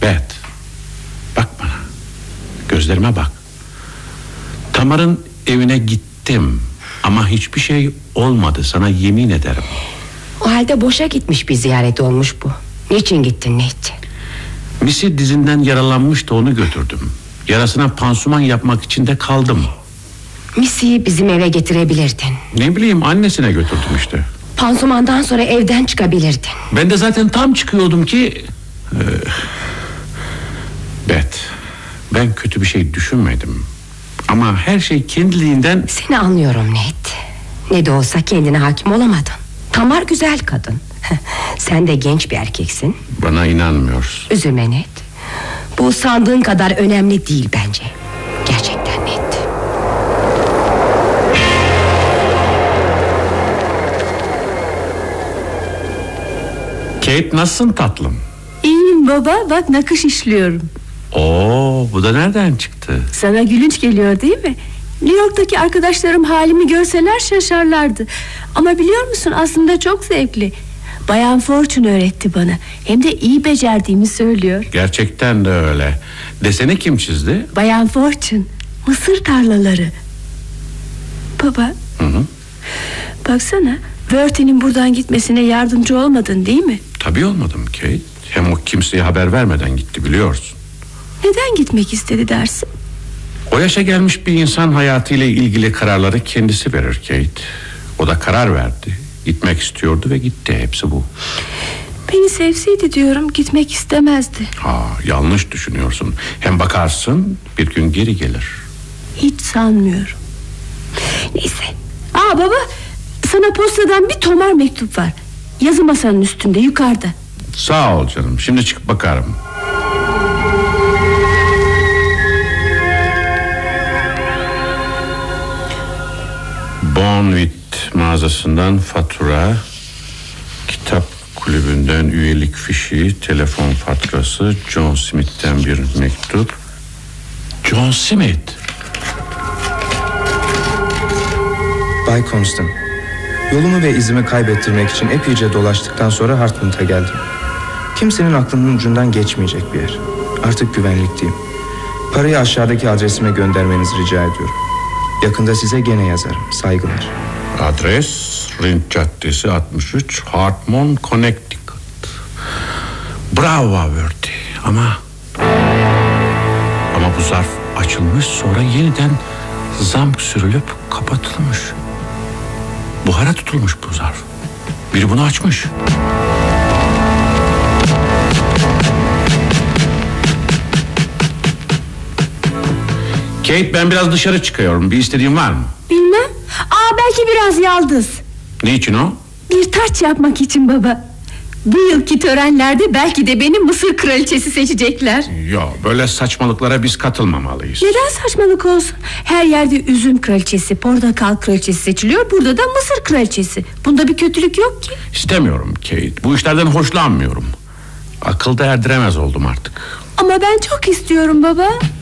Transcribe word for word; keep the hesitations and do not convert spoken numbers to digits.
Beth, bak bana, gözlerime bak. Tamar'ın evine gittim ama hiçbir şey olmadı, sana yemin ederim. O halde boşa gitmiş bir ziyaret olmuş bu. Niçin gittin Nate? Missy dizinden yaralanmıştı, onu götürdüm. Yarasına pansuman yapmak için de kaldım. Missy'yi bizim eve getirebilirdin. Ne bileyim, annesine götürdüm işte. Pansumandan sonra evden çıkabilirdin. Ben de zaten tam çıkıyordum ki... Ee, Beth, ben kötü bir şey düşünmedim. Ama her şey kendiliğinden... Seni anlıyorum Nate. Ne de olsa kendine hakim olamadın. Tamar güzel kadın. Sen de genç bir erkeksin. Bana inanmıyorsun. Üzülme Nate. Bu sandığın kadar önemli değil bence. Gerçekten Nate. Kate, nasılsın tatlım? İyiyim baba, bak nakış işliyorum. Oo, bu da nereden çıktı? Sana gülünç geliyor değil mi? New York'taki arkadaşlarım halimi görseler şaşarlardı. Ama biliyor musun, aslında çok zevkli. Bayan Fortune öğretti bana. Hem de iyi becerdiğimi söylüyor. Gerçekten de öyle. Deseni kim çizdi? Bayan Fortune, mısır tarlaları. Baba. Hı hı. Baksana, Bertie'nin buradan gitmesine yardımcı olmadın değil mi? Tabii olmadım Kate. Hem o kimseye haber vermeden gitti, biliyorsun. Neden gitmek istedi dersin? O yaşa gelmiş bir insan hayatıyla ilgili kararları kendisi verir Kate. O da karar verdi. Gitmek istiyordu ve gitti, hepsi bu. Beni sevseydi diyorum, gitmek istemezdi. Ha, yanlış düşünüyorsun. Hem bakarsın bir gün geri gelir. Hiç sanmıyorum. Neyse. Aa baba, sana postadan bir tomar mektup var. Yazı masanın üstünde, yukarıda. Sağ ol canım, şimdi çıkıp bakarım. Bonvit mağazasından fatura, kitap kulübünden üyelik fişi, telefon faturası, John Smith'ten bir mektup. John Smith. Bay Constant, yolumu ve izimi kaybettirmek için epeyce dolaştıktan sonra Hartmut'a geldim. Kimsenin aklının ucundan geçmeyecek bir yer. Artık güvenlikteyim. Parayı aşağıdaki adresime göndermenizi rica ediyorum. Yakında size gene yazarım. Saygılar. Adres Rint Caddesi altmış üç, Hartmon, Connecticut. Bravo Bertie. Ama Ama bu zarf açılmış, sonra yeniden zamk sürülüp kapatılmış. Buhara tutulmuş bu zarf. Biri bunu açmış. Kate, ben biraz dışarı çıkıyorum. Bir istediğin var mı? Bilmem. Aa belki biraz yaldız. Niçin o? Bir taç yapmak için baba. Bu yılki törenlerde belki de beni Mısır kraliçesi seçecekler. Yok, böyle saçmalıklara biz katılmamalıyız. Neden saçmalık olsun? Her yerde üzüm kraliçesi, portakal kraliçesi seçiliyor. Burada da Mısır kraliçesi. Bunda bir kötülük yok ki. İstemiyorum Kate. Bu işlerden hoşlanmıyorum. Akılda erdiremez oldum artık. Ama ben çok istiyorum baba.